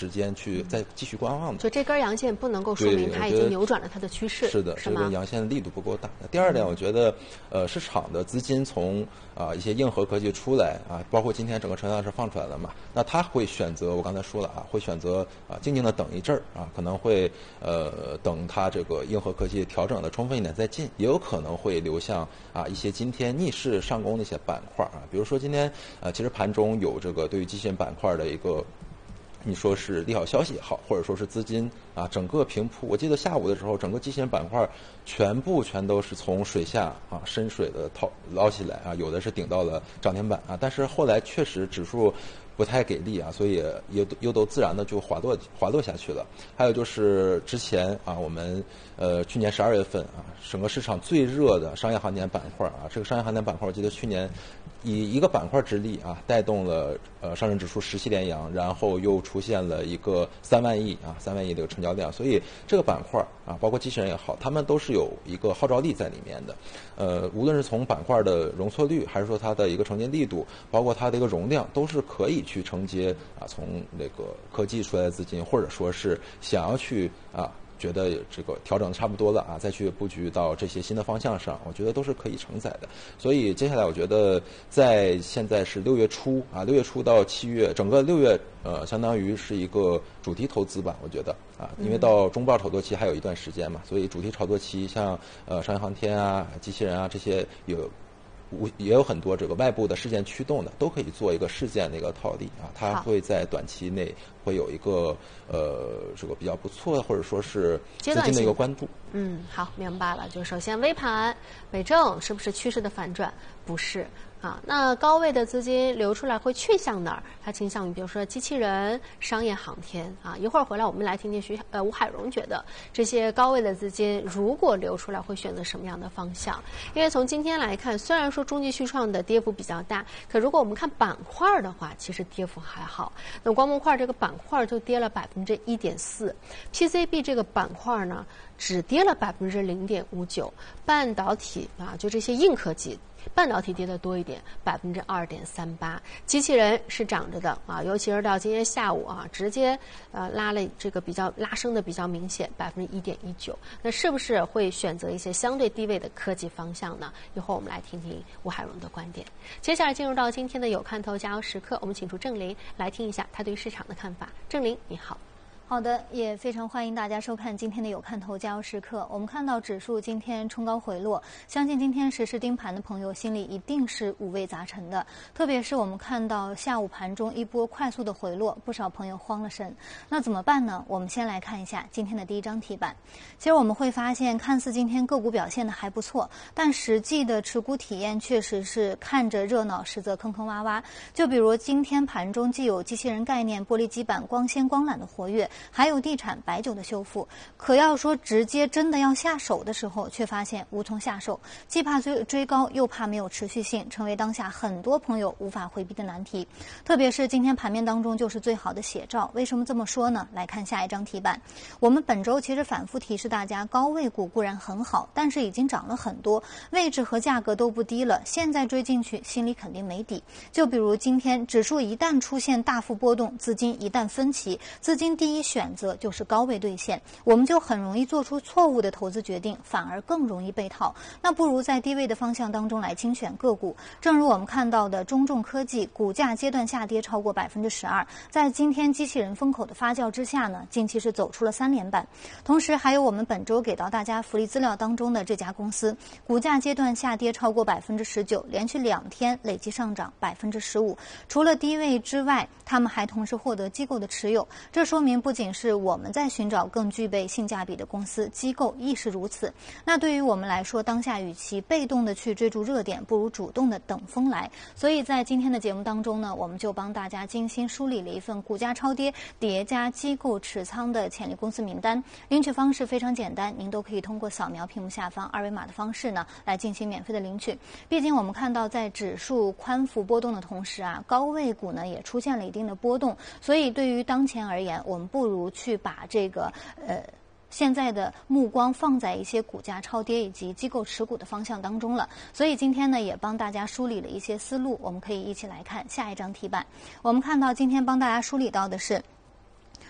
时间去再继续观望的。 就这根阳线不能够说明它已经扭转了它的趋势， 是的，这根阳线的力度不够大。第二点，我觉得市场的资金从一些硬核科技出来包括今天整个成交量是放出来了嘛，那他会选择我刚才说了会选择静静的等一阵儿可能会等它这个硬核科技调整的充分一点再进，也有可能会流向一些今天逆势上攻的一些板块比如说今天其实盘中有这个对于机器人板块的一个。你说是利好消息也好，或者说是资金整个平铺。我记得下午的时候，整个机器人板块全都是从水下深水的捞起来有的是顶到了涨停板但是后来确实指数不太给力所以又都自然的就滑落下去了。还有就是之前我们去年12月份整个市场最热的商业航天板块这个商业航天板块我记得去年以一个板块之力带动了上证指数10期连阳，然后又出现了一个3万亿3万亿的一个成交量，所以这个板块包括机器人也好，他们都是有一个号召力在里面的。无论是从板块的容错率，还是说它的一个承接力度，包括它的一个容量，都是可以去承接从那个科技出来的资金，或者说是想要去觉得这个调整的差不多了再去布局到这些新的方向上，我觉得都是可以承载的。所以接下来我觉得在现在是6月初6月初到7月，整个6月相当于是一个主题投资吧，我觉得因为到中报炒作期还有一段时间嘛，所以主题炒作期像商业航天机器人这些也有很多这个外部的事件驱动的，都可以做一个事件的一个套利它会在短期内会有一个这个比较不错的，或者说是资金的一个关注。 好，明白了。就首先微盘尾正是不是趋势的反转？不是。那高位的资金流出来会去向哪儿？它倾向于比如说机器人、商业航天一会儿回来我们来听听吴海荣觉得这些高位的资金如果流出来会选择什么样的方向？因为从今天来看，虽然说中继续创的跌幅比较大，可如果我们看板块的话，其实跌幅还好。那光模块这个板块就跌了1.4%，PCB 这个板块呢只跌了0.59%，半导体就这些硬科技。半导体跌得多一点，2.38%，机器人是涨着的尤其是到今天下午直接拉了这个拉升的比较明显，1.19%。那是不是会选择一些相对低位的科技方向呢？一会儿我们来听听吴海荣的观点。接下来进入到今天的有看头加油时刻，我们请出郑林来听一下他对于市场的看法。郑林，你好。 好的，也非常欢迎大家收看今天的有看头加油时刻。我们看到指数今天冲高回落，相信今天实时盯盘的朋友心里一定是五味杂陈的。特别是我们看到下午盘中一波快速的回落，不少朋友慌了神。那怎么办呢？我们先来看一下今天的第一张题板。其实我们会发现，看似今天个股表现的还不错，但实际的持股体验确实是看着热闹，实则坑坑洼洼。就比如今天盘中既有机器人概念、玻璃基板、光纤光缆的活跃，还有地产白酒的修复，可要说直接真的要下手的时候，却发现无从下手，既怕追高，又怕没有持续性，成为当下很多朋友无法回避的难题。特别是今天盘面当中就是最好的写照。为什么这么说呢？来看下一张题板。我们本周其实反复提示大家，高位股固然很好，但是已经涨了很多，位置和价格都不低了，现在追进去心里肯定没底。就比如今天指数一旦出现大幅波动，资金一旦分歧，资金第一选择就是高位兑现，我们就很容易做出错误的投资决定，反而更容易被套。那不如在低位的方向当中来精选个股。正如我们看到的中重科技股价阶段下跌超过12%，在今天机器人风口的发酵之下呢，近期是走出了3连板。同时还有我们本周给到大家福利资料当中的这家公司，股价阶段下跌超过19%，连续2天累计上涨15%。除了低位之外，他们还同时获得机构的持有，这说明不仅是我们在寻找更具备性价比的公司，机构亦是如此。那对于我们来说，当下与其被动的去追逐热点，不如主动的等风来。所以在今天的节目当中呢，我们就帮大家精心梳理了一份股价超跌叠加机构持仓的潜力公司名单。领取方式非常简单，您都可以通过扫描屏幕下方二维码的方式呢，来进行免费的领取。毕竟我们看到在指数宽幅波动的同时高位股呢也出现了一定的波动，所以对于当前而言，我们不如去把这个现在的目光放在一些股价超跌以及机构持股的方向当中了。所以今天呢，也帮大家梳理了一些思路，我们可以一起来看下一张题板。我们看到今天帮大家梳理到的是